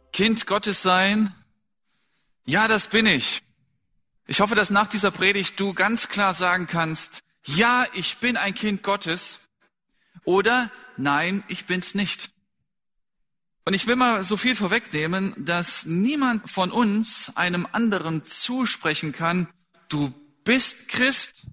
Kind Gottes sein? Ja, das bin ich. Ich hoffe, dass nach dieser Predigt du ganz klar sagen kannst, ja, ich bin ein Kind Gottes oder nein, ich bin's nicht. Und ich will mal so viel vorwegnehmen, dass niemand von uns einem anderen zusprechen kann, du bist Christ